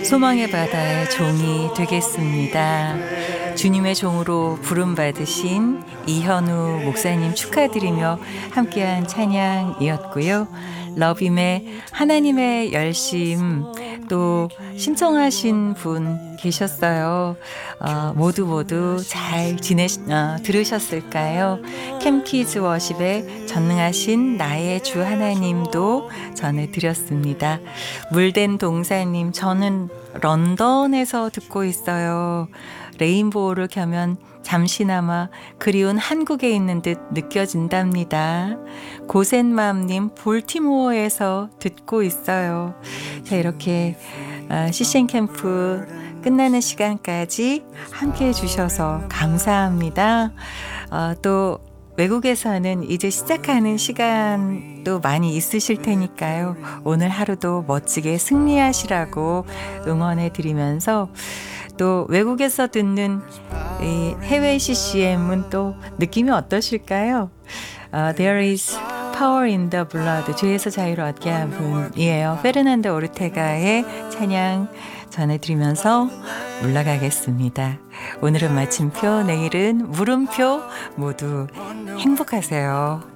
소망의 바다의 종이 되겠습니다. 주님의 종으로 부름받으신 이현우 목사님 축하드리며 함께한 찬양이었고요. 러빔의 하나님의 열심 또 신청하신 분 계셨어요. 모두 잘 들으셨을까요? 캠키즈 워십의 전능하신 나의 주 하나님도 전해드렸습니다. 물된 동사님, 저는 런던에서 듣고 있어요. 레인보우를 켜면 잠시나마 그리운 한국에 있는 듯 느껴진답니다. 고센맘님, 볼티모어에서 듣고 있어요. 자, 이렇게 CCN 캠프 끝나는 시간까지 함께 해주셔서 감사합니다. 또 외국에서는 이제 시작하는 시간도 많이 있으실 테니까요. 오늘 하루도 멋지게 승리하시라고 응원해 드리면서 또 외국에서 듣는 이 해외 CCM은 또 느낌이 어떠실까요? There is power in the blood. 죄에서 자유를 얻게 한 분이에요. 페르난도 오르테가의 찬양 전해드리면서 물러가겠습니다. 오늘은 마침표, 내일은 물음표. 모두 행복하세요.